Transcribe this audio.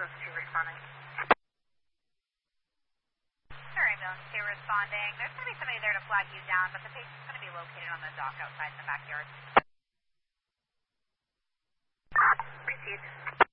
ambulance 2 responding. Sure, ambulance 2 responding. There's going to be somebody there to flag you down, but the patient's going to be located on the dock outside in the backyard. Received.